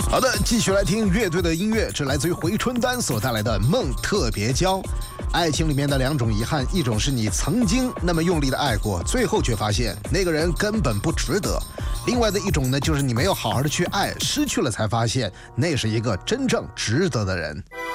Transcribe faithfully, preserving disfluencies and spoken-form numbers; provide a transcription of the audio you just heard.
好的，继续来听乐队的音乐，这来自于回春丹所带来的《梦特别娇》。爱情里面的两种遗憾，一种是你曾经那么用力的爱过，最后却发现那个人根本不值得；另外的一种呢，就是你没有好好的去爱，失去了才发现那是一个真正值得的人。